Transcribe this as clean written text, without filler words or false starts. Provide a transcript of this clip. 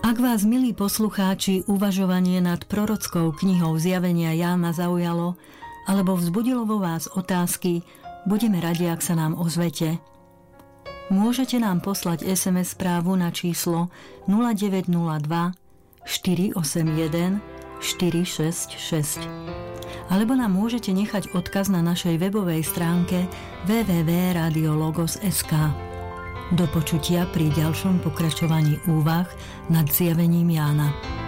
Ak vás, milí poslucháči, uvažovanie nad prorockou knihou Zjavenia Jána zaujalo, alebo vzbudilo vo vás otázky, budeme radi, ak sa nám ozvete. Môžete nám poslať SMS správu na číslo 0902 481 466. Alebo nám môžete nechať odkaz na našej webovej stránke www.radiologos.sk. Do počutia pri ďalšom pokračovaní úvah nad Zjavením Jána.